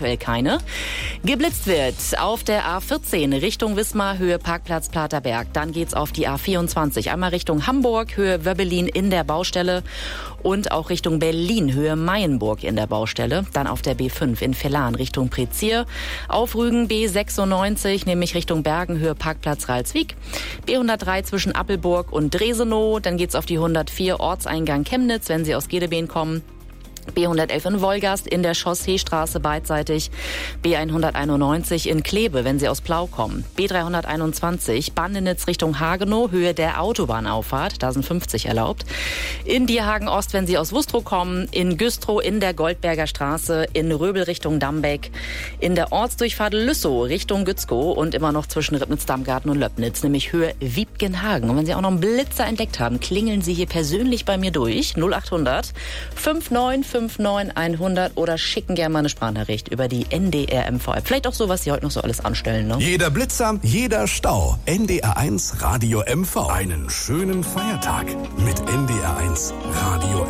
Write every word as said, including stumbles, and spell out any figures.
aktuell keine. Geblitzt wird auf der A vierzehn Richtung Wismar, Höhe Parkplatz Platerberg. Dann geht's auf die A vierundzwanzig, einmal Richtung Hamburg, Höhe Wöbbelin in der Baustelle und auch Richtung Berlin, Höhe Mayenburg in der Baustelle. Dann auf der B fünf in Vellan Richtung Prezier. Auf Rügen B sechsundneunzig, nämlich Richtung Bergen, Höhe Parkplatz Ralswiek. B hundertdrei zwischen Appelburg und Dresenow. Dann geht's auf die hundertvier Ortseingang Chemnitz, wenn Sie aus Gedebeen kommen. B hundertelf in Wolgast in der Chausseestraße beidseitig, B hunderteinundneunzig in Kleve, wenn Sie aus Plau kommen, B dreihunderteinundzwanzig Bandenitz Richtung Hagenow, Höhe der Autobahnauffahrt, da sind fünfzig erlaubt, in Dierhagen Ost, wenn Sie aus Wustrow kommen, in Güstrow in der Goldberger Straße, in Röbel Richtung Dambeck, in der Ortsdurchfahrt Lüssow Richtung Gützkow und immer noch zwischen Ribnitz-Dammgarten und Löbnitz, nämlich Höhe Wiebgenhagen. Und wenn Sie auch noch einen Blitzer entdeckt haben, klingeln Sie hier persönlich bei mir durch, null achthundert neunundfünfzig fünf neun hundert oder schicken gerne mal eine Sprachnachricht über die N D R M V App. Vielleicht auch so, was Sie heute noch so alles anstellen, ne? Jeder Blitzer, jeder Stau. N D R eins Radio M V. Einen schönen Feiertag mit N D R eins Radio M V.